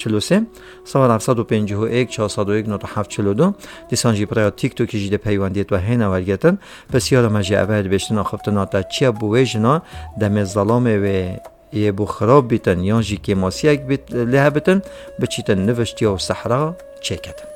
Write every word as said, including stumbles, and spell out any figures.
چهل و سه صفر هفت پنج یک چهارصد و یک نود و هفت چهل و دو دیسان جی برای تیک توک جی ده پیوندیت و هین ورگتن بسیار مجه اول بشتن آخفتنا تا چیا بویجنا دم ظلام و یه بو خراب بیتن یا جی که ماسیک بیت له بیتن بچیتن نوشتی و صحرا چکتن.